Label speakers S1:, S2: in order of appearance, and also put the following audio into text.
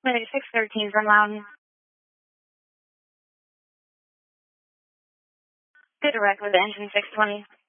S1: Mayday 613 from Mountain. Good direct with engine 620.